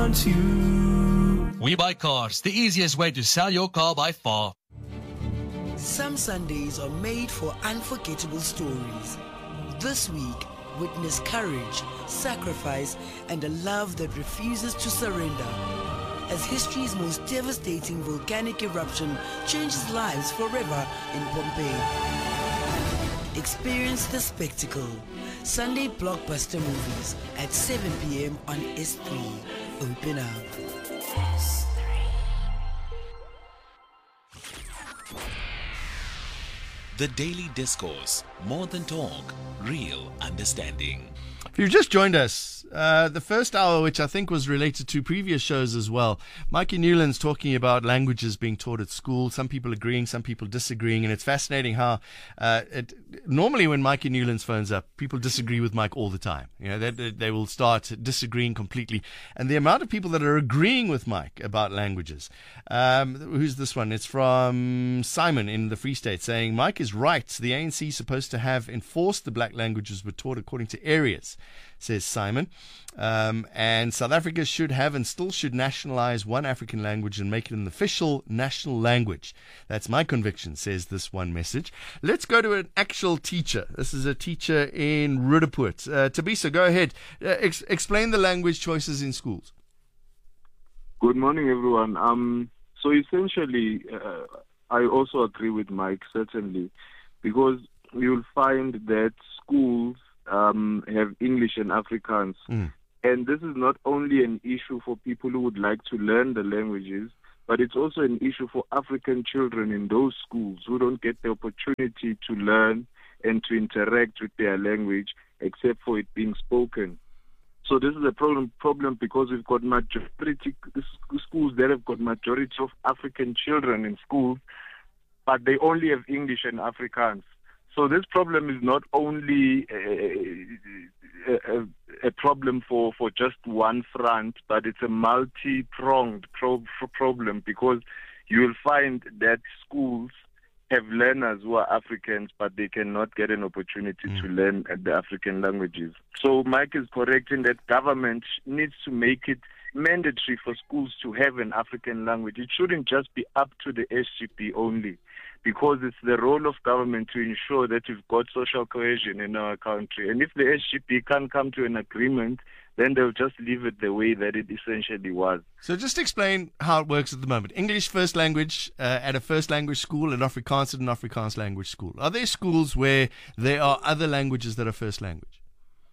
We Buy Cars, the easiest way to sell your car by far. Some Sundays are made for unforgettable stories. This week, witness courage, sacrifice, and a love that refuses to surrender. As history's most devastating volcanic eruption changes lives forever in Pompeii. Experience the spectacle. Sunday blockbuster movies at 7 p.m. on S3. Open up. The Daily Discourse. More than talk, real understanding. If you've just joined us, the first hour, which I think was related to previous shows as well, Mikey Newland's talking about languages being taught at school, some people agreeing, some people disagreeing, and it's fascinating how normally when Mikey Newland's phones up, people disagree with Mike all the time. You know, they will start disagreeing completely. And the amount of people that are agreeing with Mike about languages. Who's this one? It's from Simon in the Free State saying, Mike is right. The ANC is supposed to have enforced the black languages were taught according to areas, says Simon. And South Africa should have and still should nationalize one African language and make it an official national language. That's my conviction, says this one message. Let's go to an actual teacher. This is a teacher in Roodepoort. Tabisa, go ahead. Explain the language choices in schools. Good morning, everyone. So essentially, I also agree with Mike, certainly, because you'll find that schools have English and Afrikaans. And this is not only an issue for people who would like to learn the languages, but it's also an issue for African children in those schools who don't get the opportunity to learn and to interact with their language except for it being spoken. So this is a problem because we've got majority schools that have got majority of African children in schools, but they only have English and Afrikaans. So this problem is not only a problem for just one front, but it's a multi-pronged problem because you will find that schools have learners who are Africans, but they cannot get an opportunity to learn the African languages. So Mike is correct in that government needs to make it mandatory for schools to have an African language. It shouldn't just be up to the SGP only, because it's the role of government to ensure that we've got social cohesion in our country. And if the SGP can't come to an agreement, then they'll just leave it the way that it essentially was. So just explain how it works at the moment. English first language at a first language school and Afrikaans at an Afrikaans language school. Are there schools where there are other languages that are first language?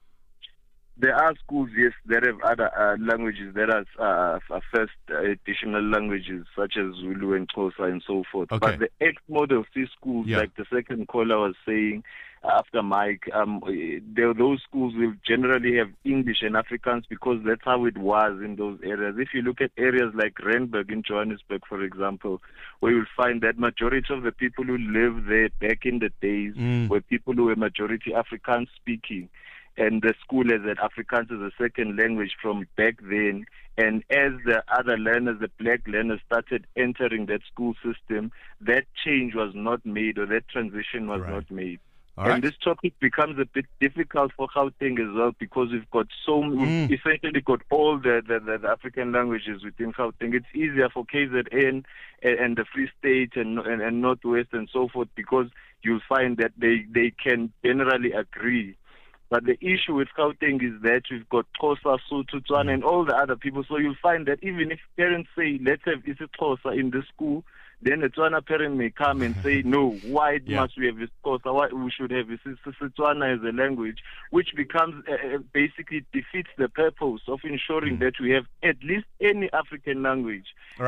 There are schools, yes, that have other languages that are first additional languages, such as Zulu and Xhosa and so forth. Okay. But the ex-model C schools, like the second caller was saying after Mike, those schools will generally have English and Afrikaans because that's how it was in those areas. If you look at areas like Randburg in Johannesburg, for example, where you'll find that majority of the people who live there back in the days were people who were majority Afrikaans speaking. And the school has had Afrikaans as a second language from back then. And as the other learners, the black learners, started entering that school system, that change was not made, or that transition was not made. And this topic becomes a bit difficult for Gauteng as well, because we've got we've essentially got all the African languages within Gauteng. It's easier for KZN and the Free State and Northwest and so forth, because you'll find that they can generally agree. But the issue with Gauteng is that we've got Xhosa, Sotho, Tswana, and all the other people. So you'll find that even if parents say, let's have isiXhosa in the school, then a Tswana parent may come and say, no, why must we have isiXhosa? Why we should have isiTswana as a language, which becomes basically defeats the purpose of ensuring that we have at least any African language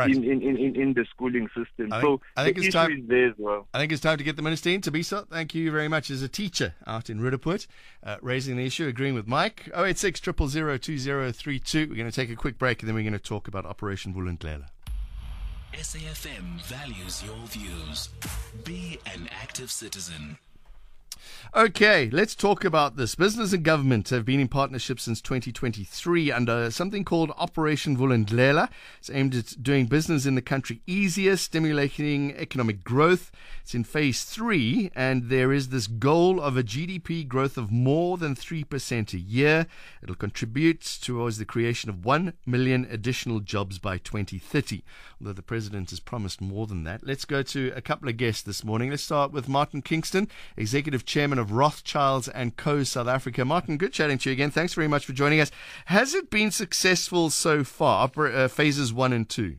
in the schooling system. I think the issue is there as well. I think it's time to get the minister in. Tabisa, thank you very much. As a teacher out in Roodepoort, raising the issue, agreeing with Mike. 086 000 2032. We're going to take a quick break and then we're going to talk about Operation Vulindlela. SAFM values your views. Be an active citizen. Okay, let's talk about this. Business and government have been in partnership since 2023 under something called Operation Vulindlela. It's aimed at doing business in the country easier, stimulating economic growth. It's in phase 3, and there is this goal of a GDP growth of more than 3% a year. It'll contribute towards the creation of 1 million additional jobs by 2030, although the president has promised more than that. Let's go to a couple of guests this morning. Let's start with Martin Kingston, Executive Chairman of Rothschilds & Co. South Africa. Martin, good chatting to you again. Thanks very much for joining us. Has it been successful so far, phases 1 and 2?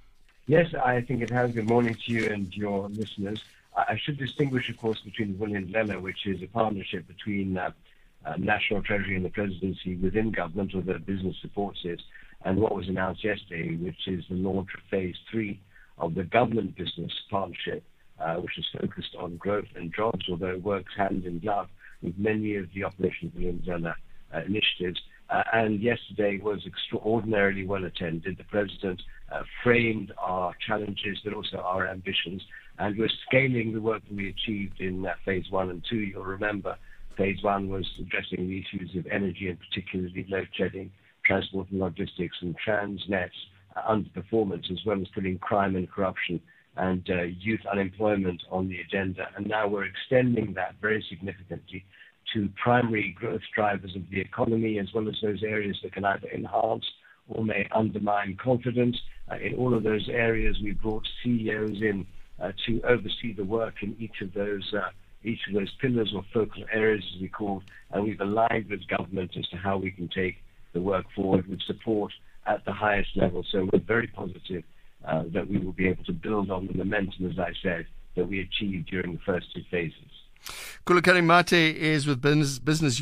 Yes, I think it has. Good morning to you and your listeners. I should distinguish, of course, between Vulindlela, which is a partnership between National Treasury and the Presidency within government, or the business supports it, and what was announced yesterday, which is the launch of phase 3 of the government business partnership, which is focused on growth and jobs, although it works hand in glove with many of the Operation Vulindlela initiatives. And yesterday was extraordinarily well attended. The President framed our challenges, but also our ambitions, and we're scaling the work that we achieved in phase 1 and 2. You'll remember phase 1 was addressing the issues of energy, and particularly load shedding, transport and logistics, and Transnet's underperformance, as well as putting crime and corruption and youth unemployment on the agenda. And now we're extending that very significantly to primary growth drivers of the economy, as well as those areas that can either enhance or may undermine confidence. In all of those areas, we brought CEOs in to oversee the work in each of those pillars or focal areas, as we call, and we've aligned with government as to how we can take the work forward with support at the highest level. So we're very positive that we will be able to build on the momentum, as I said, that we achieved during the first 2 phases. Khulekani Mate is with Business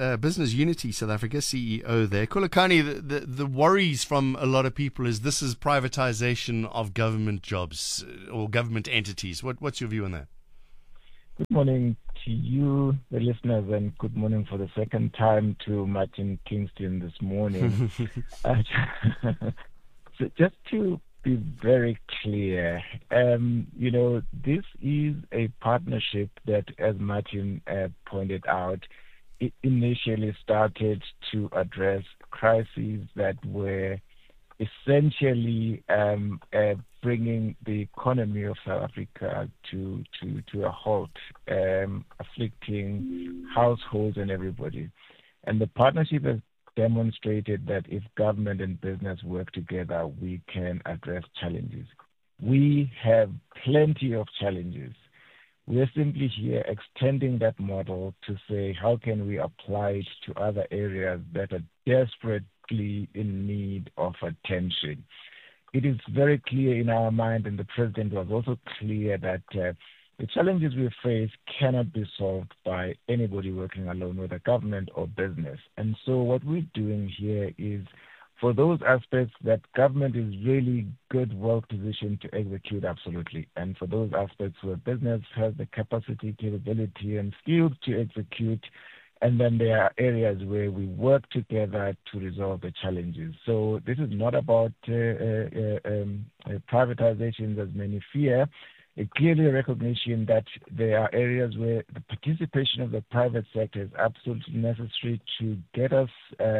Unity South Africa, CEO there. Khulekani, the worries from a lot of people is this is privatization of government jobs or government entities. What's your view on that? Good morning to you, the listeners, and good morning for the second time to Martin Kingston this morning. So just to be very clear, this is a partnership that, as Martin pointed out, it initially started to address crises that were essentially bringing the economy of South Africa to a halt, afflicting households and everybody. And the partnership has demonstrated that if government and business work together, we can address challenges. We have plenty of challenges. We are simply here extending that model to say, how can we apply it to other areas that are desperately in need of attention? It is very clear in our mind, and the President was also clear, that the challenges we face cannot be solved by anybody working alone, whether government or business. And so what we're doing here is, for those aspects that government is really good, well-positioned to execute, absolutely. And for those aspects where business has the capacity, capability, and skills to execute, and then there are areas where we work together to resolve the challenges. So this is not about privatizations, as many fear. Clearly a recognition that there are areas where the participation of the private sector is absolutely necessary to get us,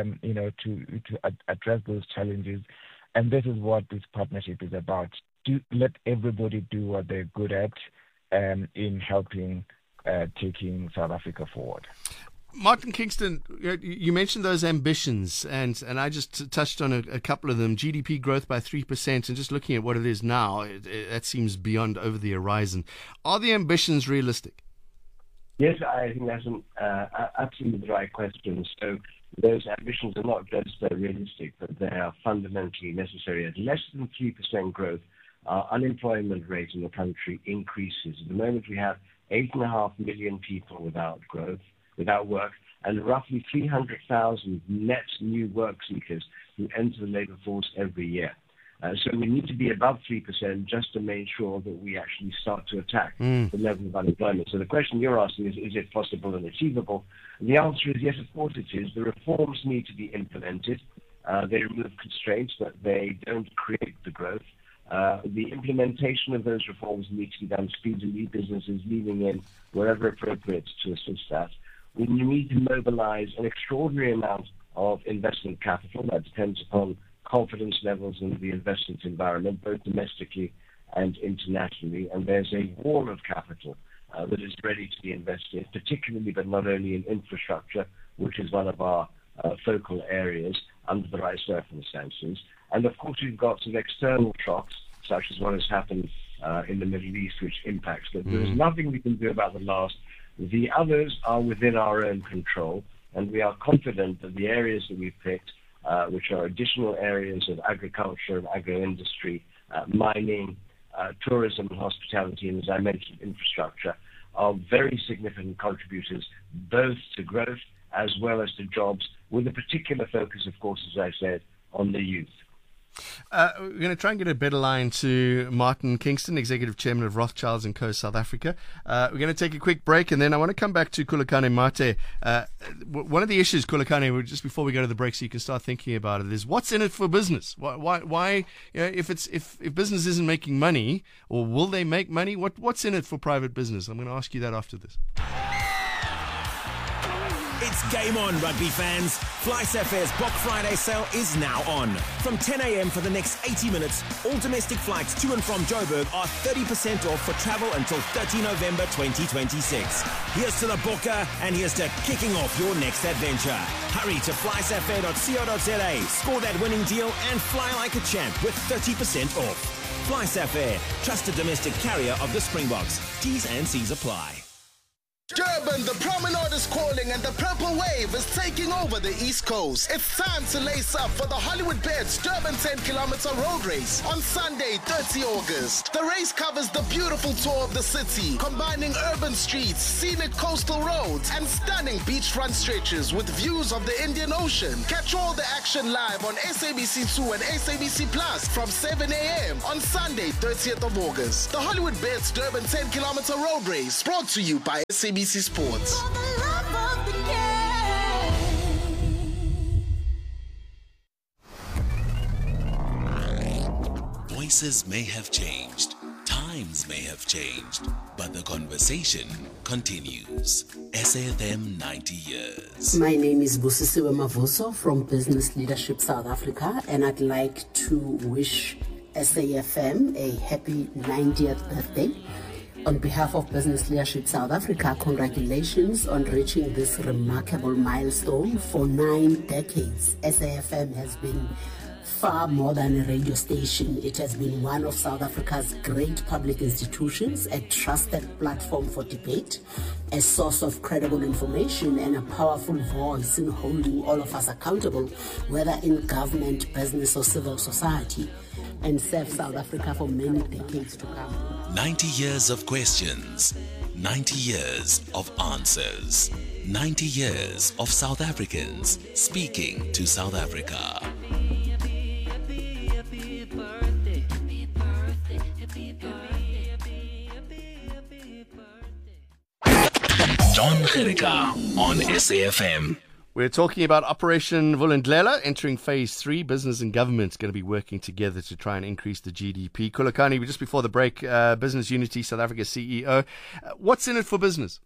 to address those challenges. And this is what this partnership is about. To let everybody do what they're good at in helping taking South Africa forward. Martin Kingston, you mentioned those ambitions, and I just touched on a couple of them. GDP growth by 3%, and just looking at what it is now, that seems beyond over the horizon. Are the ambitions realistic? Yes, I think that's an absolutely the right question. So those ambitions are not just realistic, but they are fundamentally necessary. At less than 3% growth, our unemployment rate in the country increases. At the moment, we have 8.5 million people without work, and roughly 300,000 net new work seekers who enter the labour force every year. So we need to be above 3% just to make sure that we actually start to attack the level of unemployment. So the question you're asking is it possible and achievable? And the answer is yes, of course it is. The reforms need to be implemented. They remove constraints, but they don't create the growth. The implementation of those reforms needs to be done speedily, businesses leaning in wherever appropriate to assist that. We need to mobilize an extraordinary amount of investment capital. That depends upon confidence levels in the investment environment, both domestically and internationally. And there's a wall of capital that is ready to be invested, particularly but not only in infrastructure, which is one of our focal areas under the right circumstances. And of course, we've got some external shocks, such as what has happened in the Middle East, which impacts them. There's nothing we can do about the last. The others are within our own control, and we are confident that the areas that we've picked, which are additional areas of agriculture and agro-industry, mining, tourism and hospitality, and as I mentioned, infrastructure, are very significant contributors both to growth as well as to jobs, with a particular focus, of course, as I said, on the youth. We're going to try and get a better line to Martin Kingston, Executive Chairman of Rothschilds & Co. South Africa. We're going to take a quick break, and then I want to come back to Khulekani Mate. One of the issues, Khulekani, just before we go to the break so you can start thinking about it, is what's in it for business? Why if business isn't making money, or will they make money, what's in it for private business? I'm going to ask you that after this. It's game on, rugby fans. FlySafair's Black Friday sale is now on. From 10 a.m. for the next 80 minutes, all domestic flights to and from Joburg are 30% off for travel until 30 November 2026. Here's to the booker, and here's to kicking off your next adventure. Hurry to flysafair.co.za, score that winning deal, and fly like a champ with 30% off. FlySafair, trusted domestic carrier of the Springboks. T's and C's apply. Durban, the promenade is calling and the purple wave is taking over the East Coast. It's time to lace up for the Hollywood Bets Durban 10-kilometer road race on Sunday, 30 August. The race covers the beautiful tour of the city, combining urban streets, scenic coastal roads, and stunning beachfront stretches with views of the Indian Ocean. Catch all the action live on SABC2 and SABC Plus from 7 a.m. on Sunday, 30th of August. The Hollywood Bets Durban 10-kilometer road race, brought to you by SABC Sports. Voices may have changed, times may have changed, but the conversation continues. SAFM 90 years. My name is Busisiwe Mavuso from Business Leadership South Africa, and I'd like to wish SAFM a happy 90th birthday. On behalf of Business Leadership South Africa, congratulations on reaching this remarkable milestone. For 9 decades, SAFM has been far more than a radio station. It has been one of South Africa's great public institutions, a trusted platform for debate, a source of credible information, and a powerful voice in holding all of us accountable, whether in government, business, or civil society, and serve South Africa for many decades to come. 90 years of questions, 90 years of answers, 90 years of South Africans speaking to South Africa. John Gericka on SAFM. We're talking about Operation Vulindlela entering phase 3. Business and government going to be working together to try and increase the GDP. Khulekani, just before the break, Business Unity South Africa CEO. What's in it for business?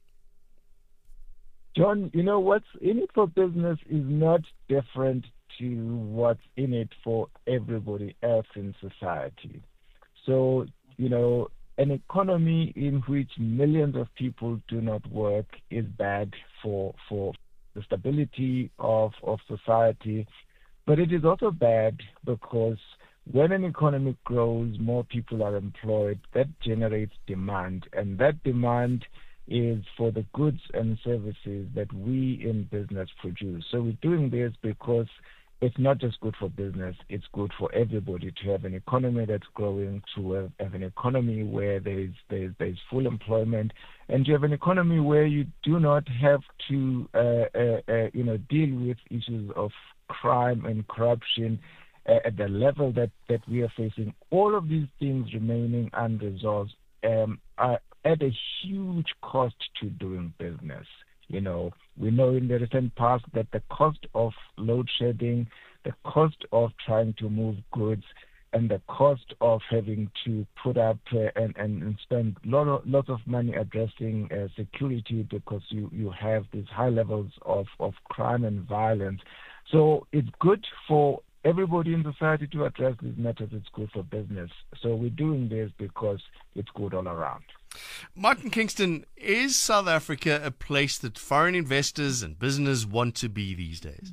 John, what's in it for business is not different to what's in it for everybody else in society. So, an economy in which millions of people do not work is bad for the stability of society, but it is also bad because when an economy grows, more people are employed, that generates demand, and that demand is for the goods and services that we in business produce. So we're doing this because it's not just good for business, it's good for everybody to have an economy that's growing, to have an economy where there's full employment, and to have an economy where you do not have to deal with issues of crime and corruption at the level that we are facing. All of these things remaining unresolved are at a huge cost to doing business. We know in the recent past that the cost of load shedding, the cost of trying to move goods, and the cost of having to put up and spend lots of money addressing security, because you have these high levels of crime and violence. So it's good for everybody in society to address these matters. It's good for business. So we're doing this because it's good all around. Martin Kingston, is South Africa a place that foreign investors and business want to be these days?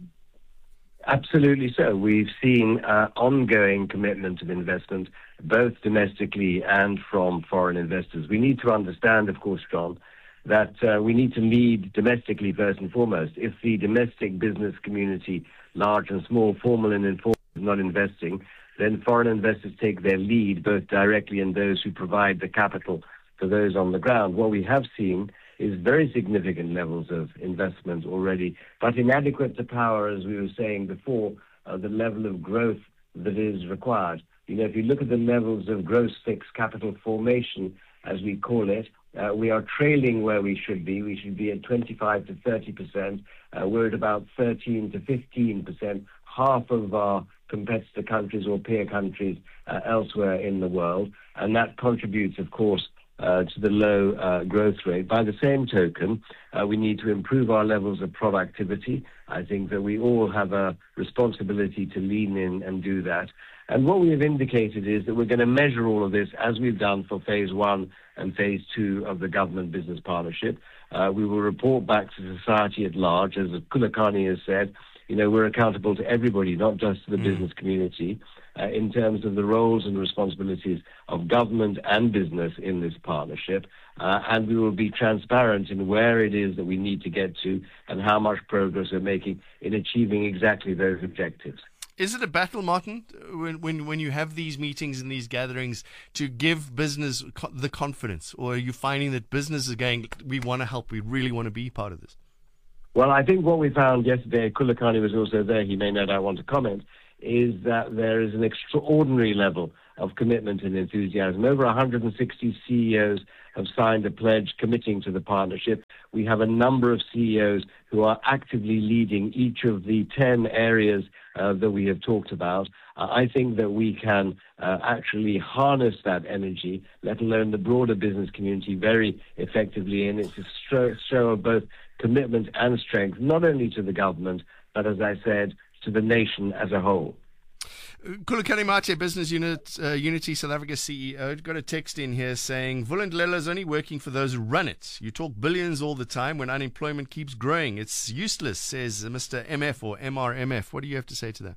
Absolutely so. We've seen ongoing commitment of investment, both domestically and from foreign investors. We need to understand, of course, John, that we need to lead domestically first and foremost. If the domestic business community, large and small, formal and informal, is not investing, then foreign investors take their lead, both directly and those who provide the capital for those on the ground. What we have seen is very significant levels of investment already, but inadequate to power, as we were saying before, the level of growth that is required. You know, if you look at the levels of gross fixed capital formation, as we call it, we are trailing where we should be. We should be at 25 to 30%. We're at about 13 to 15%, half of our competitor countries or peer countries elsewhere in the world. And that contributes, of course, to the low growth rate. By the same token, we need to improve our levels of productivity. I think that we all have a responsibility to lean in and do that. And what we have indicated is that we're going to measure all of this as we've done for phase 1 and phase 2 of the government business partnership. We will report back to society at large. As Khulekani has said, you know, we're accountable to everybody, not just to the business community, in terms of the roles and responsibilities of government and business in this partnership. And we will be transparent in where it is that we need to get to and how much progress we're making in achieving exactly those objectives. Is it a battle, Martin, when you have these meetings and these gatherings to give business the confidence? Or are you finding that business is going, we want to help, we really want to be part of this? Well, I think what we found yesterday, Khulekani was also there, he may no doubt want to comment, is that there is an extraordinary level of commitment and enthusiasm. Over 160 CEOs have signed a pledge committing to the partnership. We have a number of CEOs who are actively leading each of the 10 areas that we have talked about. I think that we can actually harness that energy, let alone the broader business community, very effectively. And it's a show of both commitment and strength, not only to the government, but, as I said, to the nation as a whole. Khulekani Mate, Business Unity South Africa CEO, got a text in here saying, Vulindlela is only working for those who run it. You talk billions all the time when unemployment keeps growing. It's useless, says Mr. MF or MRMF. What do you have to say to that?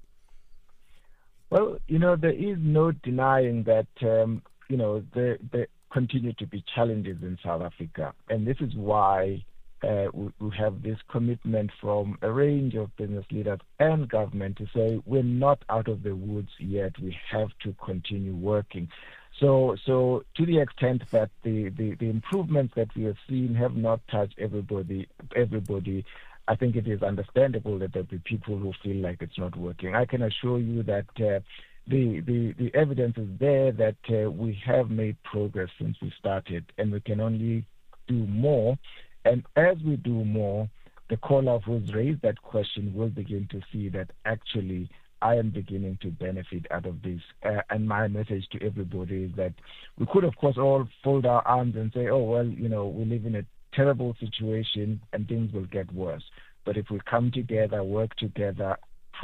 Well, you know, there is no denying that, you know, there continue to be challenges in South Africa. And this is why we have this commitment from a range of business leaders and government to say we're not out of the woods yet. We have to continue working. So to the extent that the improvements that we have seen have not touched everybody, I think it is understandable that there'll be people who feel like it's not working. I can assure you that the evidence is there that we have made progress since we started, and we can only do more. And as we do more, the caller who's raised that question will begin to see that actually I am beginning to benefit out of this. And my message to everybody is that we could, of course, all fold our arms and say, oh, well, you know, we live in a terrible situation and things will get worse. But if we come together, work together,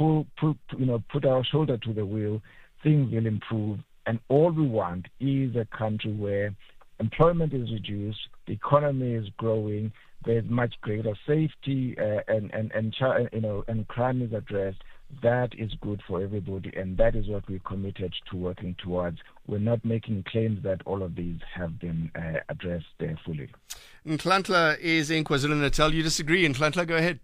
put our shoulder to the wheel, things will improve. And all we want is a country where employment is reduced, the economy is growing, there's much greater safety, and crime is addressed. That is good for everybody, and that is what we're committed to working towards. We're not making claims that all of these have been addressed fully. Nhlanhla is in KwaZulu-Natal. You disagree, Nhlanhla? Go ahead.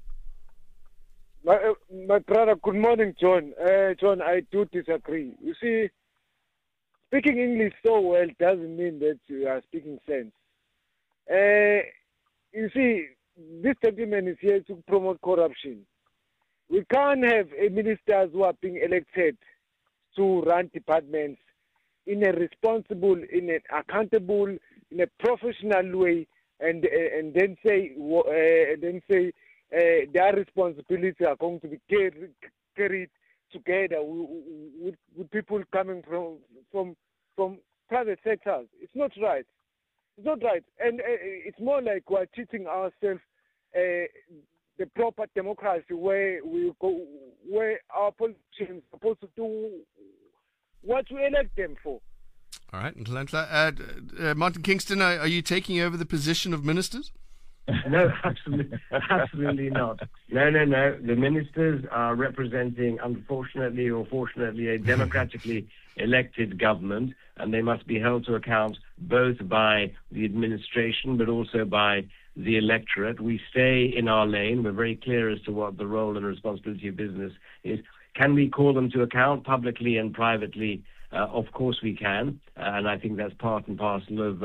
My brother, good morning, John. John, I do disagree. You see, speaking English so well doesn't mean that you are speaking sense. You see, this gentleman is here to promote corruption. We can't have ministers who are being elected to run departments in a responsible, in an accountable, in a professional way, and then say their responsibilities are going to be carried together with people coming from private sectors. It's not right. It's not right, and it's more like we're teaching ourselves the proper democracy where our politicians are supposed to do what we elect them for. All right, Martin Kingston, are you taking over the position of ministers? No, absolutely not. No. The ministers are representing, unfortunately or fortunately, a democratically elected government, and they must be held to account both by the administration but also by the electorate. We stay in our lane. We're very clear as to what the role and responsibility of business is. Can we call them to account publicly and privately? Of course we can, and I think that's part and parcel of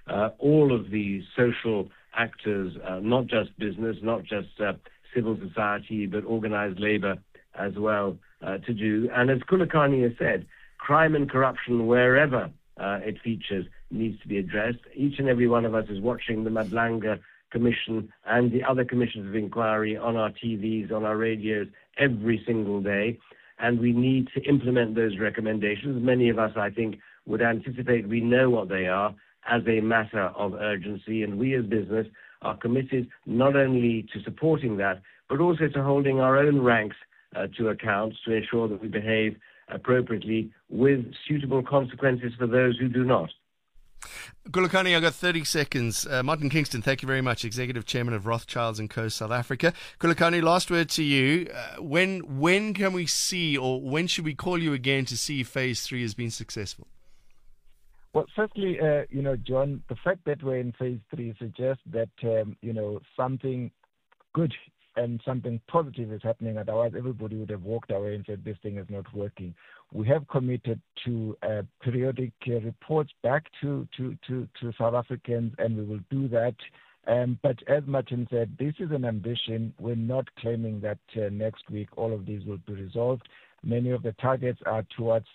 all of the social actors, not just business, not just civil society, but organized labor as well to do. And as Khulekani has said, crime and corruption, wherever it features, needs to be addressed. Each and every one of us is watching the Madlanga Commission and the other commissions of inquiry on our TVs, on our radios, every single day. And we need to implement those recommendations. Many of us, I think, would anticipate we know what they are as a matter of urgency. And we as business are committed not only to supporting that, but also to holding our own ranks to account to ensure that we behave appropriately with suitable consequences for those who do not. Khulekani, I've got 30 seconds. Martin Kingston, thank you very much, Executive Chairman of Rothschilds & Co. South Africa. Khulekani, last word to you. When can we see, or when should we call you again to see if Phase 3 has been successful? Well, firstly, John, the fact that we're in Phase 3 suggests that, something good and something positive is happening. Otherwise, everybody would have walked away and said this thing is not working. We have committed to periodic reports back to South Africans, and we will do that. But as Martin said, this is an ambition. We're not claiming that next week all of these will be resolved. Many of the targets are towards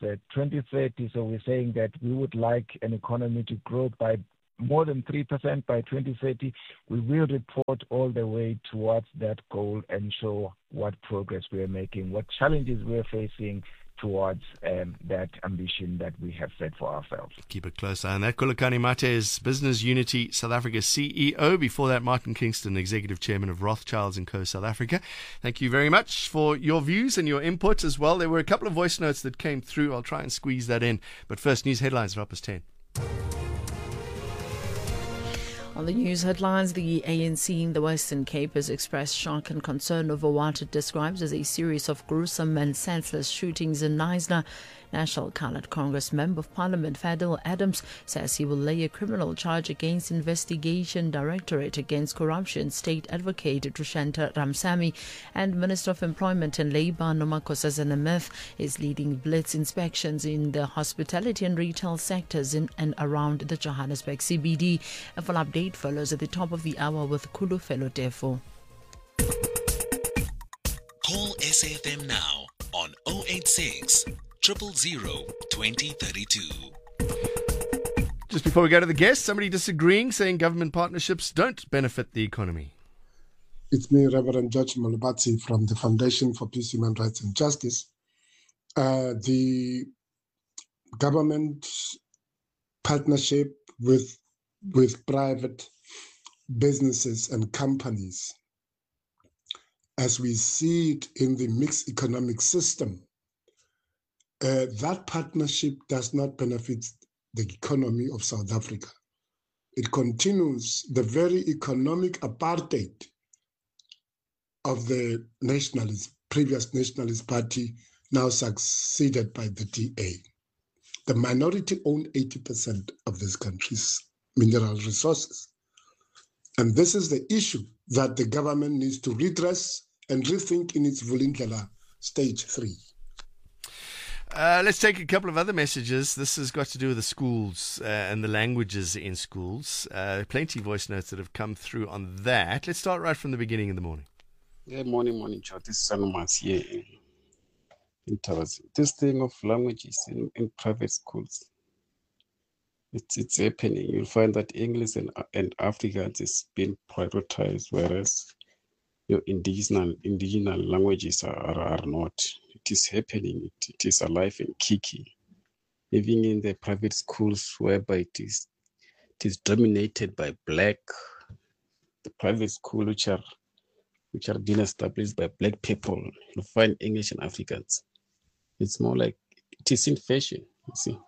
2030, so we're saying that we would like an economy to grow by more than 3% by 2030. We will report all the way towards that goal and show what progress we are making, what challenges we're facing towards that ambition that we have set for ourselves. Keep a close eye on that. Khulekani Mathe is Business Unity South Africa CEO. Before that, Martin Kingston, Executive Chairman of Rothschilds & Co. South Africa. Thank you very much for your views and your input as well. There were a couple of voice notes that came through. I'll try and squeeze that in. But first, news headlines for Uppers 10. On the news headlines, the ANC in the Western Cape has expressed shock and concern over what it describes as a series of gruesome and senseless shootings in Knysna. National Coloured Congress Member of Parliament Fadil Adams says he will lay a criminal charge against Investigation Directorate against Corruption State Advocate Dushanta Ramsamy, and Minister of Employment and Labour Nomakosazana Nameth is leading blitz inspections in the hospitality and retail sectors in and around the Johannesburg CBD. A full update follows at the top of the hour with Khulufelo Defo. Call SAFM now on 086 000 2032. Just before we go to the guests, somebody disagreeing, saying government partnerships don't benefit the economy. It's me, Reverend George Molubati from the Foundation for Peace, Human Rights and Justice. The government partnership with private businesses and companies, as we see it in the mixed economic system, that partnership does not benefit the economy of South Africa. It continues the very economic apartheid of the previous nationalist party, now succeeded by the DA. The minority own 80% of this country's mineral resources. And this is the issue that the government needs to redress and rethink in its Vulindlela Stage 3. Let's take a couple of other messages. This has got to do with the schools and the languages in schools. Plenty of voice notes that have come through on that. Let's start right from the beginning in the morning. Yeah, morning, Joe. This is Sanomas here in Towers. This thing of languages in private schools, it's happening. You'll find that English and Afrikaans is being prioritized, whereas your indigenous languages are not. it is happening. It is alive and kicking. Even in the private schools whereby it is dominated by black, the private school which are being established by black people, you find English and Africans. It's more like it is in fashion, you see.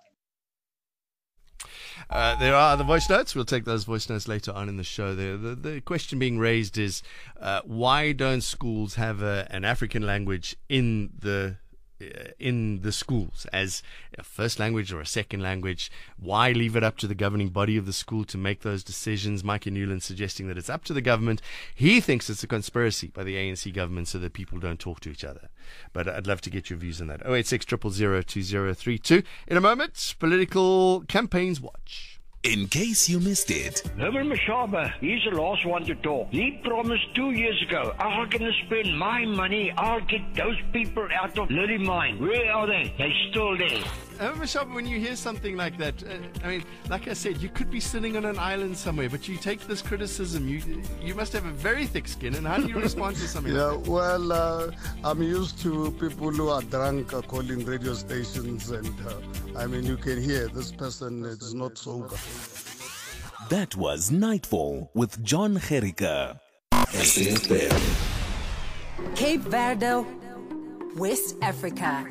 There are the voice notes. We'll take those voice notes later on in the show. The question being raised is why don't schools have an African language in the schools as a first language or a second language? Why leave it up to the governing body of the school to make those decisions? Mikey Newland suggesting that it's up to the government. He thinks it's a conspiracy by the ANC government so that people don't talk to each other. But I'd love to get your views on that. 086 000 2032. In a moment, Political Campaigns Watch. In case you missed it. Herman Mashaba, he's the last one to talk. He promised 2 years ago, I'm going to spend my money, I'll get those people out of Lily Mine. Where are they? They're still there. Herman Mashaba, when you hear something like that, I mean, like I said, you could be sitting on an island somewhere, but you take this criticism, you must have a very thick skin, and how do you respond to something like that? Well, I'm used to people who are drunk calling radio stations, and I mean, you can hear this person is not sober. That was Nightfall with John Gericke. SAFM. Cape Verde, West Africa.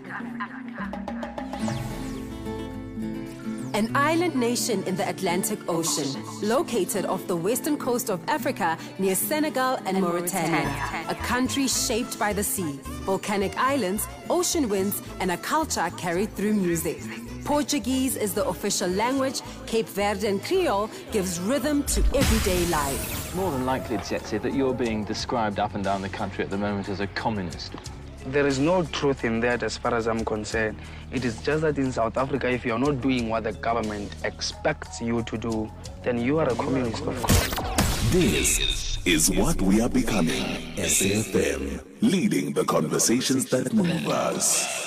An island nation in the Atlantic Ocean, located off the western coast of Africa near Senegal and Mauritania. A country shaped by the sea, volcanic islands, ocean winds, and a culture carried through music. Portuguese is the official language. Cape Verdean Creole gives rhythm to everyday life. More than likely, Tsetse, that you're being described up and down the country at the moment as a communist. There is no truth in that as far as I'm concerned. It is just that in South Africa, if you're not doing what the government expects you to do, then you are a communist, of course. This is what we are becoming. SAFM, leading the conversations that move us.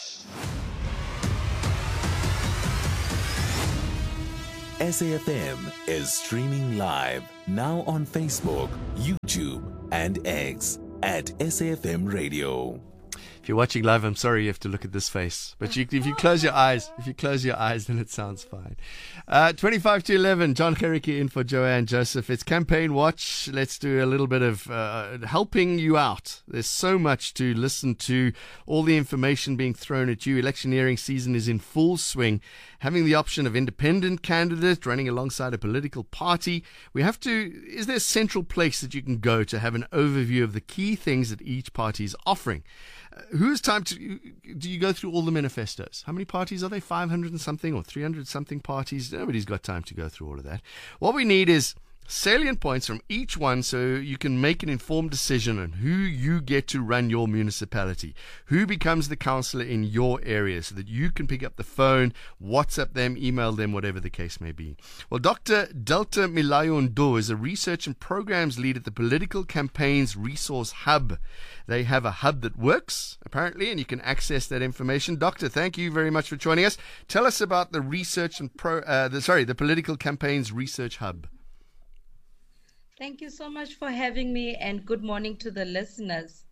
SAFM is streaming live now on Facebook, YouTube, and X at SAFM Radio. If you're watching live, I'm sorry you have to look at this face. But if you close your eyes, then it sounds fine. 25 to 11, John Gericke in for Joanne Joseph. It's Campaign Watch. Let's do a little bit of helping you out. There's so much to listen to, all the information being thrown at you. Electioneering season is in full swing. Having the option of independent candidate running alongside a political party, is there a central place that you can go to have an overview of the key things that each party is offering? Do you go through all the manifestos? How many parties are there? 500 and something or 300 something parties? Nobody's got time to go through all of that. What we need is salient points from each one so you can make an informed decision on who you get to run your municipality, who becomes the councillor in your area, so that you can pick up the phone, WhatsApp them, email them, whatever the case may be. Well, Dr. Delta Milayo Ndo is a research and programs lead at the Political Campaigns Resource Hub. They have a hub that works, apparently, and you can access that information. Doctor, thank you very much for joining us. Tell us about the research and the Political Campaigns Research Hub. Thank you so much for having me, and good morning to the listeners.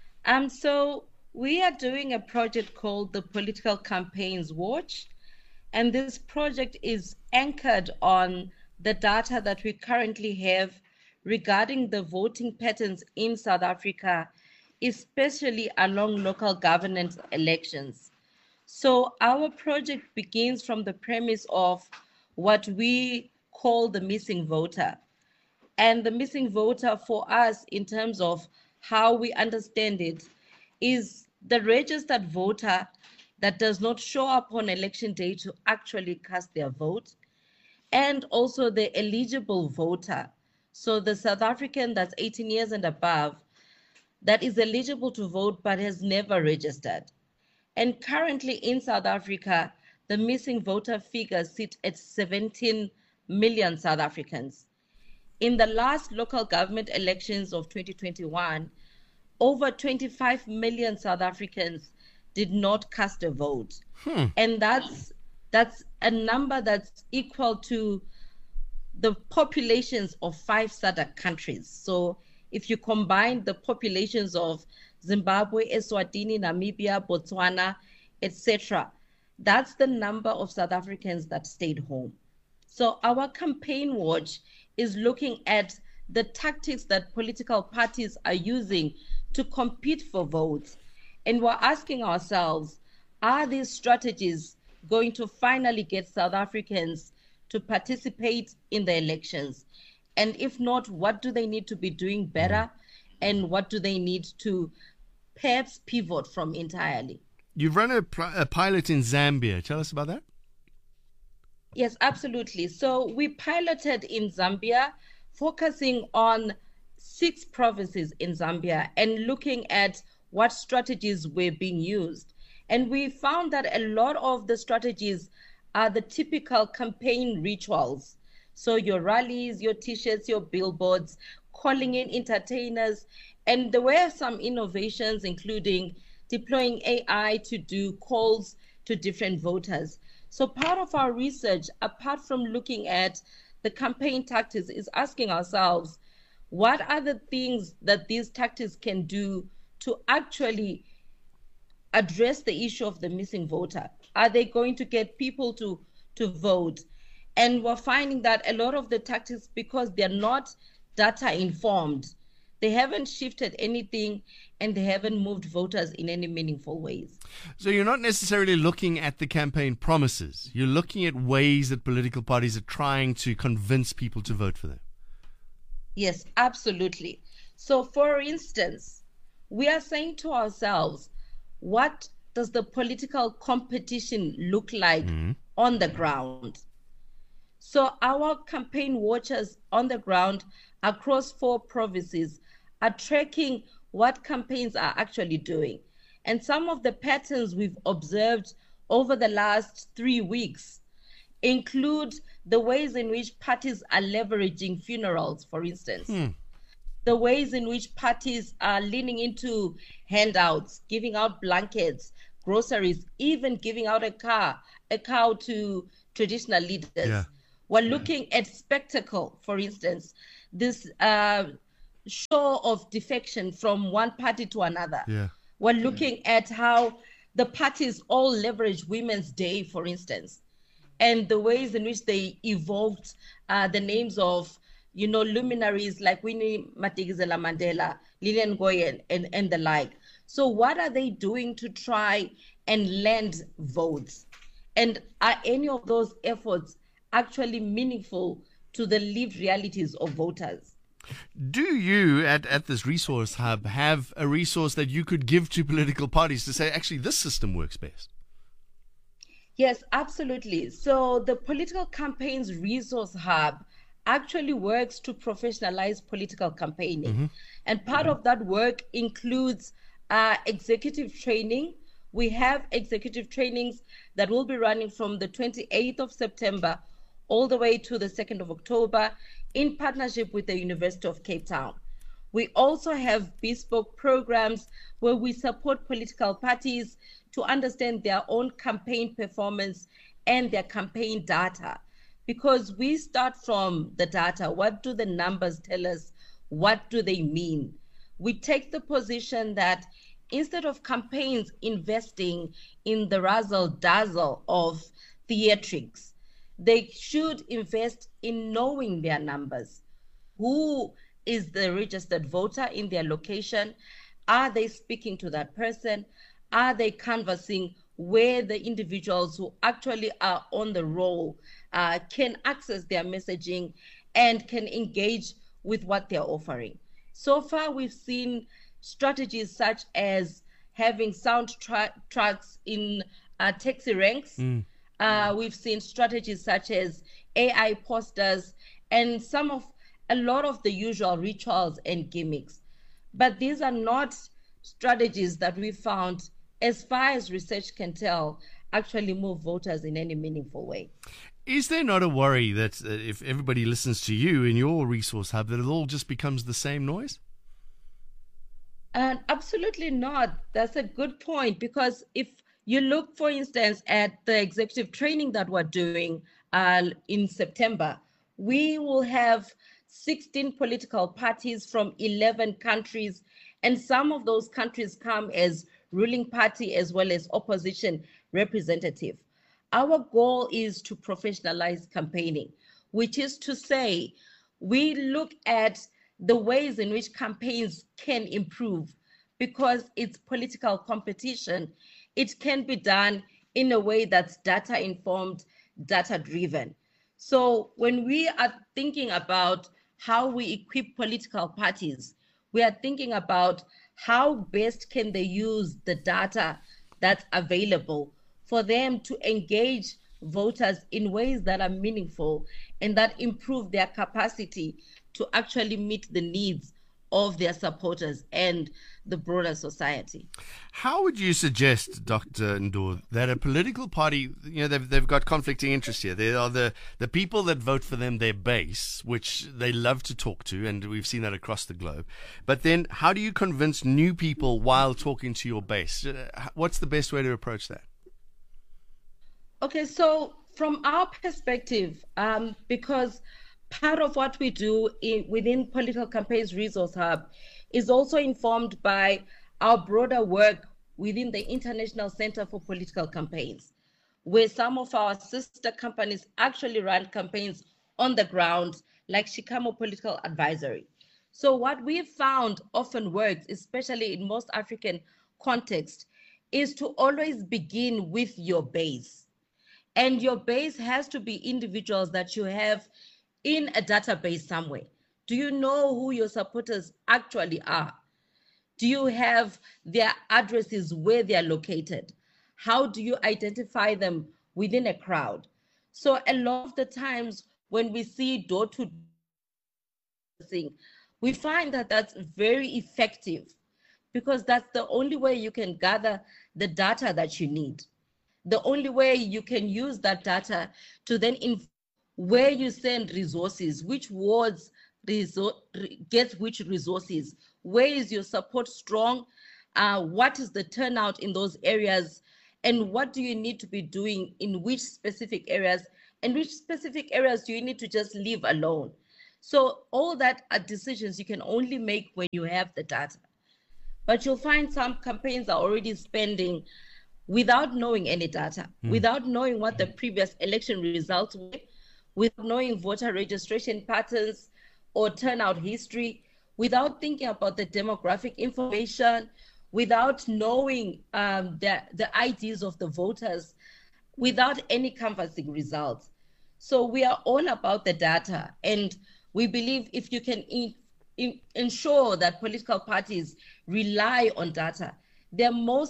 So we are doing a project called the Political Campaigns Watch, and this project is anchored on the data that we currently have regarding the voting patterns in South Africa, especially along local governance elections. So our project begins from the premise of what we call the missing voter. And the missing voter for us, in terms of how we understand it, is the registered voter that does not show up on election day to actually cast their vote, and also the eligible voter. So the South African that's 18 years and above that is eligible to vote but has never registered. And currently in South Africa, the missing voter figures sit at 17 million South Africans. In the last local government elections of 2021, over 25 million South Africans did not cast a vote. And that's a number that's equal to the populations of 5 SADC countries. So if you combine the populations of Zimbabwe, Eswatini, Namibia, Botswana, etc. That's the number of South Africans that stayed home. So our campaign watch is looking at the tactics that political parties are using to compete for votes. And we're asking ourselves, are these strategies going to finally get South Africans to participate in the elections? And if not, what do they need to be doing better? And what do they need to perhaps pivot from entirely? You've run a pilot in Zambia. Tell us about that. Yes, absolutely. So we piloted in Zambia, focusing on 6 provinces in Zambia and looking at what strategies were being used. And we found that a lot of the strategies are the typical campaign rituals. So your rallies, your t-shirts, your billboards, calling in entertainers. And there were some innovations, including deploying AI to do calls to different voters. So part of our research, apart from looking at the campaign tactics, is asking ourselves, what are the things that these tactics can do to actually address the issue of the missing voter? Are they going to get people to vote? And we're finding that a lot of the tactics, because they're not data informed, they haven't shifted anything and they haven't moved voters in any meaningful ways. So you're not necessarily looking at the campaign promises. You're looking at ways that political parties are trying to convince people to vote for them. Yes, absolutely. So for instance, we are saying to ourselves, what does the political competition look like on the ground? So our campaign watchers on the ground across 4 provinces are tracking what campaigns are actually doing. And some of the patterns we've observed over the last 3 weeks include the ways in which parties are leveraging funerals, for instance. The ways in which parties are leaning into handouts, giving out blankets, groceries, even giving out a cow to traditional leaders. Yeah. We're looking at spectacle, for instance, this show of defection from one party to another. Yeah. We're looking at how the parties all leverage Women's Day, for instance, and the ways in which they evolved the names of, luminaries like Winnie Madikizela Mandela, Lilian Ngoyi, and the like. So what are they doing to try and land votes? And are any of those efforts actually meaningful to the lived realities of voters? Do you, at this resource hub, have a resource that you could give to political parties to say, actually, this system works best? Yes, absolutely. So the Political Campaigns Resource Hub actually works to professionalize political campaigning. And part of that work includes executive training. We have executive trainings that will be running from the 28th of September all the way to the 2nd of October in partnership with the University of Cape Town. We also have bespoke programs where we support political parties to understand their own campaign performance and their campaign data, because we start from the data. What do the numbers tell us? What do they mean? We take the position that instead of campaigns investing in the razzle-dazzle of theatrics, they should invest in knowing their numbers. Who is the registered voter in their location? Are they speaking to that person? Are they canvassing where the individuals who actually are on the roll can access their messaging and can engage with what they're offering? So far, we've seen strategies such as having soundtracks in taxi ranks. We've seen strategies such as AI posters and a lot of the usual rituals and gimmicks. But these are not strategies that we found, as far as research can tell, actually move voters in any meaningful way. Is there not a worry that if everybody listens to you in your resource hub, that it all just becomes the same noise? Absolutely not. That's a good point, because if you look, for instance, at the executive training that we're doing in September, we will have 16 political parties from 11 countries And some of those countries come as ruling party as well as opposition representative. Our goal is to professionalize campaigning, which is to say, we look at the ways in which campaigns can improve, because it's political competition. It can be done in a way that's data-informed, data-driven. So when we are thinking about how we equip political parties, we are thinking about how best can they use the data that's available for them to engage voters in ways that are meaningful and that improve their capacity to actually meet the needs of their supporters and the broader society. How would you suggest, Dr. Ndor, that a political party, they've got conflicting interests here. There are the people that vote for them, their base, which they love to talk to, and we've seen that across the globe. But then how do you convince new people while talking to your base? What's the best way to approach that? Okay, so from our perspective, because part of what we do within Political Campaigns Resource Hub is also informed by our broader work within the International Center for Political Campaigns, where some of our sister companies actually run campaigns on the ground, like Shikamo Political Advisory. So what we've found often works, especially in most African contexts, is to always begin with your base. And your base has to be individuals that you have in a database somewhere. Do you know who your supporters actually are? Do you have their addresses where they are located? How do you identify them within a crowd? So a lot of the times when we see door-to-door, we find that that's very effective, because that's the only way you can gather the data that you need. The only way you can use that data to then where you send resources, which wards get which resources, where is your support strong, what is the turnout in those areas, and what do you need to be doing in which specific areas, and which specific areas do you need to just leave alone. So all that are decisions you can only make when you have the data. But you'll find some campaigns are already spending without knowing any data, without knowing what the previous election results were, without knowing voter registration patterns or turnout history, without thinking about the demographic information, without knowing the IDs of the voters, without any canvassing results. So we are all about the data, and we believe if you can ensure that political parties rely on data, they're more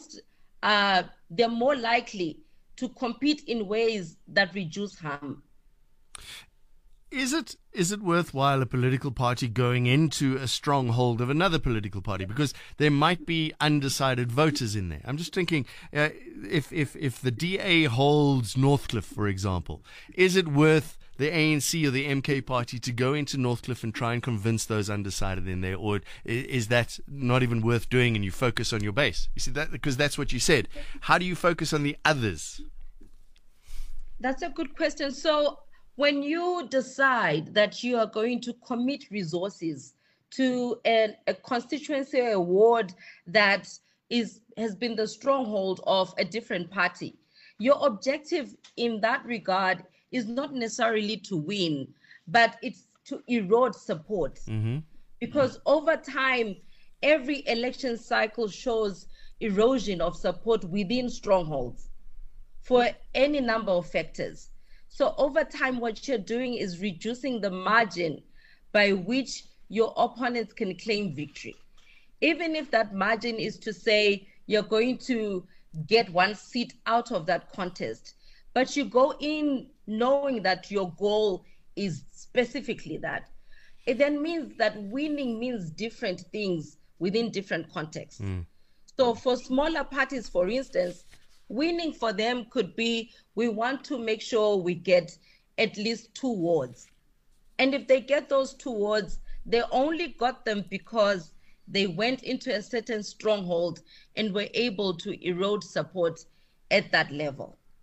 likely to compete in ways that reduce harm. Is it worthwhile a political party going into a stronghold of another political party, because there might be undecided voters in there? I'm just thinking, if the DA holds Northcliffe, for example, is it worth the ANC or the MK party to go into Northcliffe and try and convince those undecided in there, or is that not even worth doing and you focus on your base? You see that, because that's what you said. How do you focus on the others? That's a good question. So when you decide that you are going to commit resources to a constituency or a ward that has been the stronghold of a different party, your objective in that regard is not necessarily to win, but it's to erode support. Because over time, every election cycle shows erosion of support within strongholds for any number of factors. So over time, what you're doing is reducing the margin by which your opponents can claim victory. Even if that margin is to say you're going to get one seat out of that contest, but you go in knowing that your goal is specifically that, it then means that winning means different things within different contexts. So for smaller parties, for instance, winning for them could be, we want to make sure we get at least 2 wards. And if they get those 2 wards, they only got them because they went into a certain stronghold and were able to erode support at that level.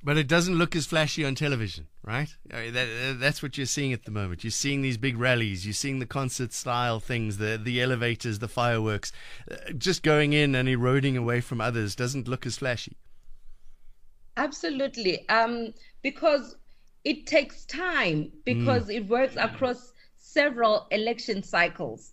But it doesn't look as flashy on television, right? I mean, that's what you're seeing at the moment. You're seeing these big rallies. You're seeing the concert-style things, the elevators, the fireworks. Just going in and eroding away from others doesn't look as flashy. Absolutely. Because it takes time, because it works across several election cycles.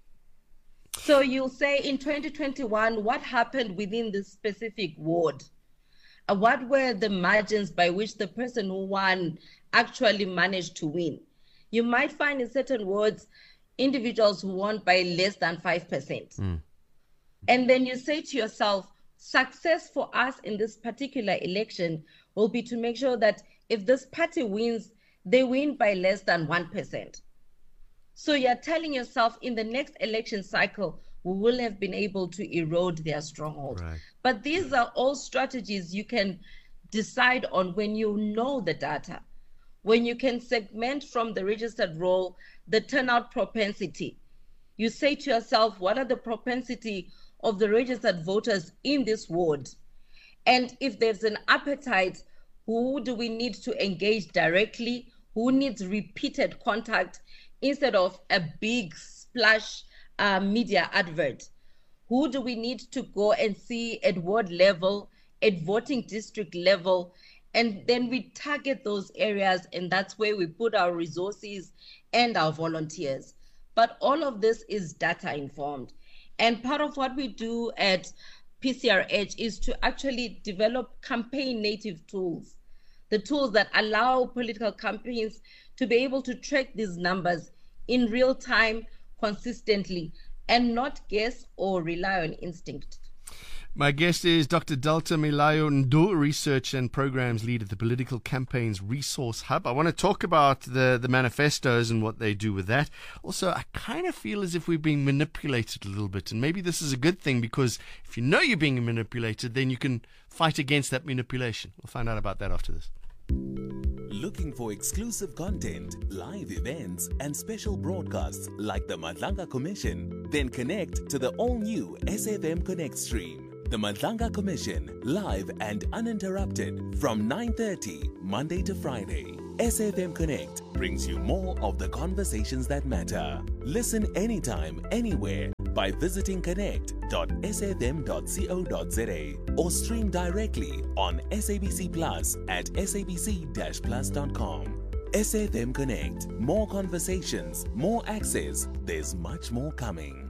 So you'll say in 2021, what happened within this specific ward? What were the margins by which the person who won actually managed to win? You might find in certain wards individuals who won by less than 5%. And then you say to yourself, success for us in this particular election will be to make sure that if this party wins, they win by less than 1%. So you're telling yourself in the next election cycle, we will have been able to erode their stronghold. Right. But these are all strategies you can decide on when you know the data, when you can segment from the registered roll the turnout propensity. You say to yourself, what are the propensity of the registered voters in this ward? And if there's an appetite, who do we need to engage directly? Who needs repeated contact instead of a big splash media advert? Who do we need to go and see at ward level, at voting district level? And then we target those areas, and that's where we put our resources and our volunteers. But all of this is data informed. And part of what we do at PCRH is to actually develop campaign native tools, the tools that allow political campaigns to be able to track these numbers in real time, consistently, and not guess or rely on instinct. My guest is Dr. Delta Milayo Ndu, Research and Programs Lead at the Political Campaigns Resource Hub. I want to talk about the manifestos and what they do with that. Also, I kind of feel as if we're being manipulated a little bit, and maybe this is a good thing, because if you know you're being manipulated, then you can fight against that manipulation. We'll find out about that after this. Looking for exclusive content, live events, and special broadcasts like the Madlanga Commission? Then connect to the all-new SAFM Connect stream. The Madlanga Commission, live and uninterrupted from 9:30 Monday to Friday. SAFM Connect brings you more of the conversations that matter. Listen anytime, anywhere by visiting connect.safm.co.za or stream directly on SABC Plus at sabc-plus.com. SAFM Connect. More conversations, more access. There's much more coming.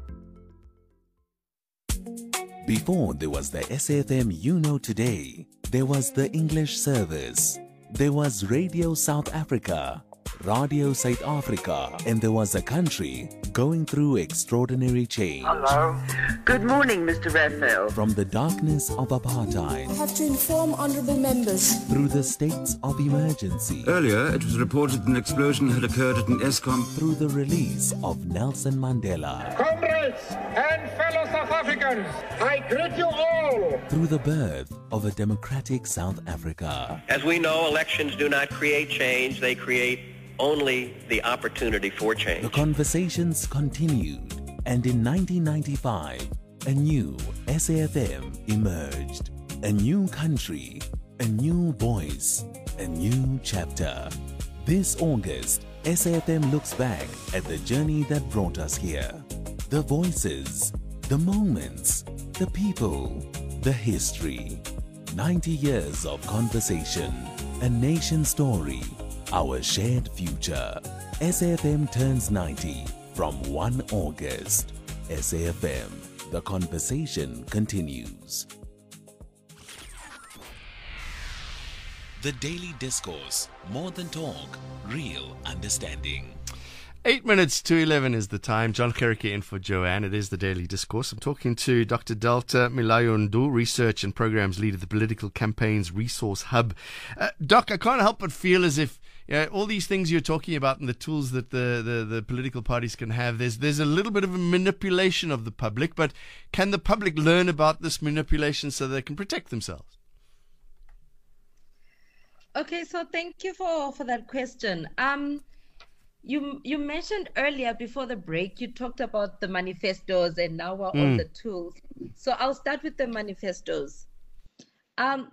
Before there was the SAFM you know today, there was the English service. There was Radio South Africa, Radio South Africa, and there was a country going through extraordinary change. Hello. Good morning, Mr. Raphael. From the darkness of apartheid. I have to inform honourable members. Through the states of emergency. Earlier, it was reported an explosion had occurred at an Eskom. Through the release of Nelson Mandela. Comrades and fellow South Africans, I greet you all. Through the birth of a democratic South Africa. As we know, elections do not create change, they create only the opportunity for change. The conversations continued, and in 1995, a new SAFM emerged. A new country, a new voice, a new chapter. This August, SAFM looks back at the journey that brought us here. The voices, the moments, the people, the history. 90 years of conversation, a nation story, our shared future. SAFM turns 90 from 1 August. SAFM, the conversation continues. The Daily Discourse, more than talk, real understanding. 8 minutes to 11 is the time. John Gericke in for Joanne. It is the Daily Discourse. I'm talking to Dr. Delta Milayo Ndu, Research and Programs Lead at the Political Campaigns Resource Hub. Doc, I can't help but feel as if all these things you're talking about and the tools that the political parties can have, there's a little bit of a manipulation of the public, but can the public learn about this manipulation so they can protect themselves? Okay, so thank you for that question. You mentioned earlier before the break, you talked about the manifestos and now we're on the tools. So I'll start with the manifestos.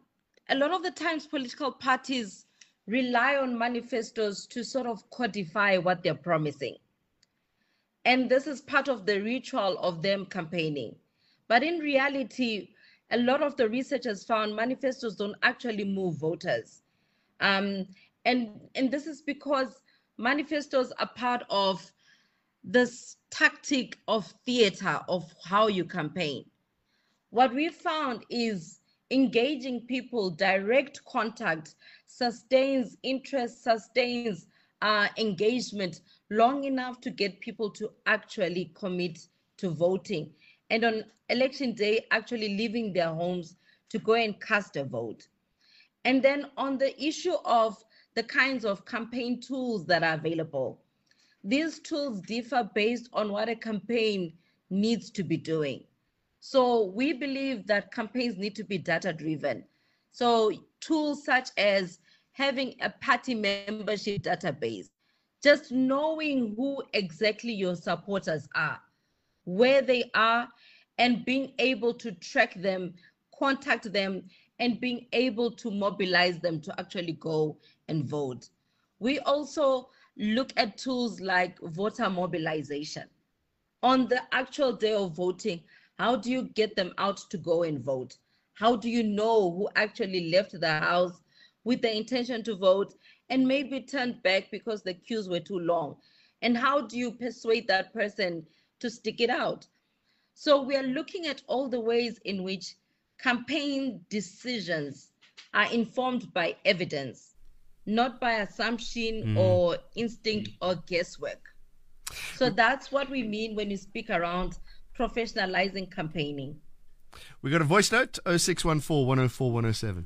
a lot of the times political parties rely on manifestos to sort of codify what they're promising. And this is part of the ritual of them campaigning. But in reality, a lot of the research has found manifestos don't actually move voters. And this is because manifestos are part of this tactic of theater of how you campaign. What we found is engaging people, direct contact, sustains interest, sustains engagement long enough to get people to actually commit to voting. And on election day, actually leaving their homes to go and cast a vote. And then on the issue of the kinds of campaign tools that are available, these tools differ based on what a campaign needs to be doing. So we believe that campaigns need to be data-driven. So tools such as having a party membership database, just knowing who exactly your supporters are, where they are, and being able to track them, contact them, and being able to mobilize them to actually go and vote. We also look at tools like voter mobilization. On the actual day of voting, how do you get them out to go and vote? How do you know who actually left the house with the intention to vote and maybe turned back because the queues were too long? And how do you persuade that person to stick it out? So we are looking at all the ways in which campaign decisions are informed by evidence, not by assumption or instinct or guesswork. So that's what we mean when you speak around professionalizing campaigning. We got a voice note, 0614 104 107.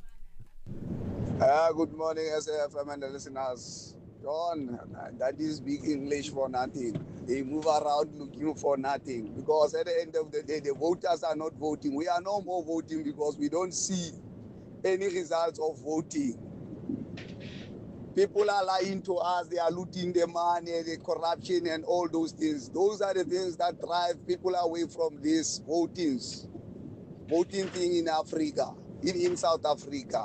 Good morning, SAFM and the listeners. John, that is big English for nothing. They move around looking for nothing because at the end of the day, the voters are not voting. We are no more voting because we don't see any results of voting. People are lying to us. They are looting the money, the corruption and all those things. Those are the things that drive people away from this voting thing in Africa, in South Africa.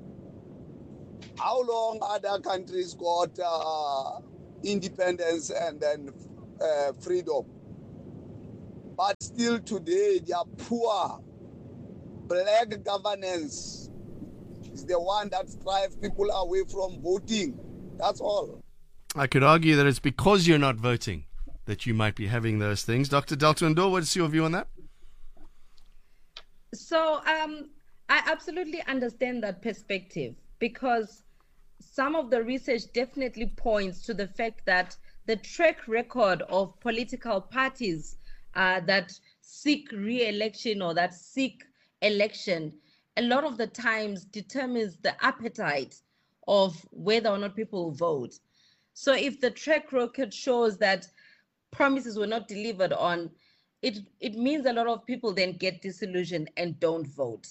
How long other countries got independence and then freedom? But still today, their poor black governance is the one that drives people away from voting. That's all. I could argue that it's because you're not voting that you might be having those things. Dr. Delton Ndor, what's your view on that? So I absolutely understand that perspective because some of the research definitely points to the fact that the track record of political parties that seek re-election or that seek election a lot of the times determines the appetite of whether or not people vote. So if the track record shows that promises were not delivered on, it means a lot of people then get disillusioned and don't vote.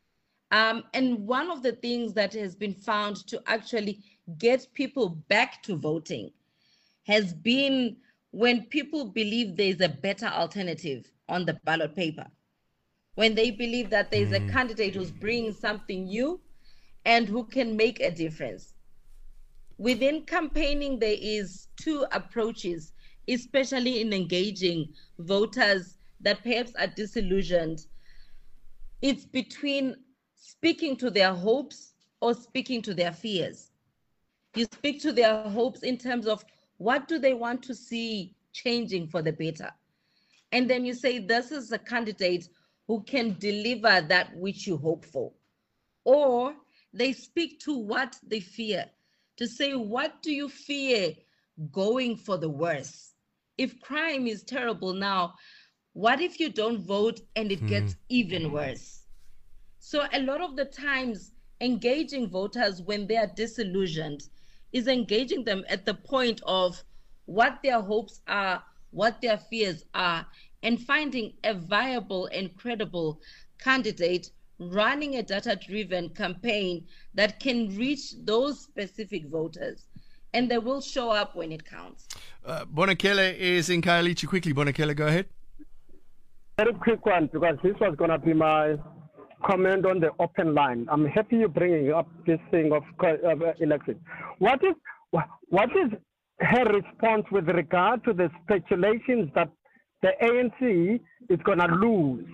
And one of the things that has been found to actually get people back to voting has been when people believe there's a better alternative on the ballot paper. When they believe that there's a candidate who's bringing something new and who can make a difference. Within campaigning, there is two approaches, especially in engaging voters that perhaps are disillusioned. It's between speaking to their hopes or speaking to their fears. You speak to their hopes in terms of what do they want to see changing for the better. And then you say, this is a candidate who can deliver that which you hope for. Or they speak to what they fear, to say, what do you fear going for the worse? If crime is terrible now, what if you don't vote and it gets even worse? So a lot of the times, engaging voters when they are disillusioned is engaging them at the point of what their hopes are, what their fears are, and finding a viable and credible candidate running a data-driven campaign that can reach those specific voters. And they will show up when it counts. Bonakele is in Khayelitsha. Quickly, Bonakele, go ahead. Very quick one, because this was going to be my comment on the open line. I'm happy you're bringing up this thing of election. What is her response with regard to the speculations that the ANC is going to lose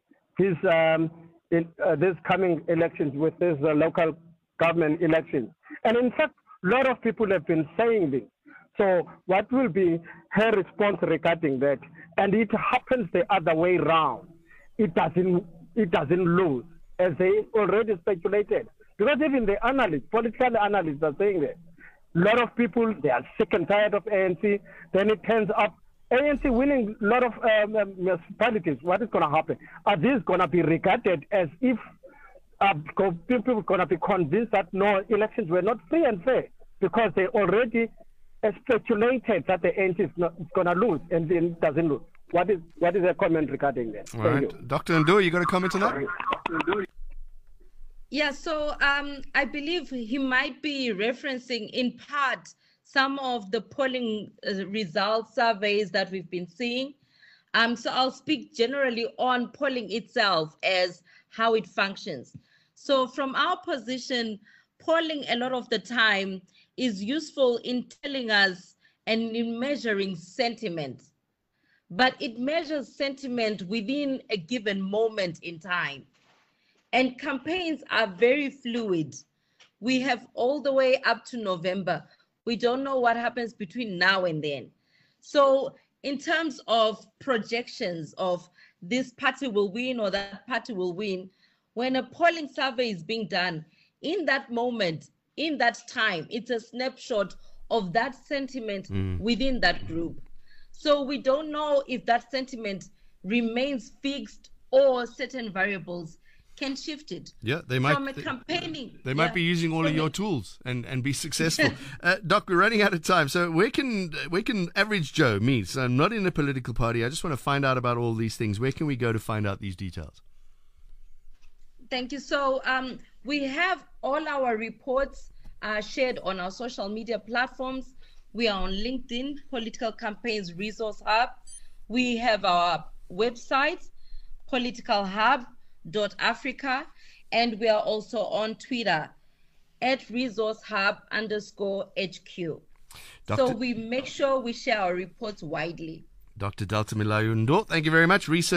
this coming elections with this local government elections? And in fact, a lot of people have been saying this. So what will be her response regarding that? And it happens the other way round. It doesn't lose, as they already speculated. Because even the analysts, political analysts are saying that. A lot of people, they are sick and tired of ANC. Then it turns up, ANC winning a lot of municipalities. What is going to happen? Are these going to be regarded as if people are going to be convinced that no, elections were not free and fair because they already speculated that the ANC is going to lose and then it doesn't lose? What is a comment regarding that? All right. You. Dr. Ndu, you got a comment on that? Yeah, so I believe he might be referencing in part some of the polling results surveys that we've been seeing. So I'll speak generally on polling itself as how it functions. So from our position, polling a lot of the time is useful in telling us and in measuring sentiment. But it measures sentiment within a given moment in time. And campaigns are very fluid. We have all the way up to November. We don't know what happens between now and then. So in terms of projections of this party will win or that party will win, when a polling survey is being done, in that moment, in that time, it's a snapshot of that sentiment within that group. So we don't know if that sentiment remains fixed or certain variables can shift it. Yeah, they might. From a campaigning. They might be using all of your tools and be successful. Doc, we're running out of time. So where can average Joe, me, so I'm not in a political party, I just want to find out about all these things. Where can we go to find out these details? Thank you. So we have all our reports shared on our social media platforms. We are on LinkedIn, Political Campaigns Resource Hub. We have our website, politicalhub.africa, and we are also on Twitter at resourcehub_HQ. So we make sure we share our reports widely. Dr. Delta Milayo Ndu, thank you very much. Research